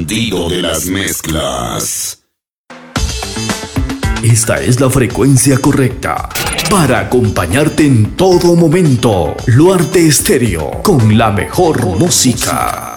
Dido de las mezclas. Esta es la frecuencia correcta para acompañarte en todo momento. Luarte Estéreo, con la mejor música.